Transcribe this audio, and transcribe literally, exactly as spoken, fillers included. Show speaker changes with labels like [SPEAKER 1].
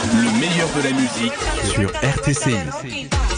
[SPEAKER 1] Le meilleur de la musique sur R T C I.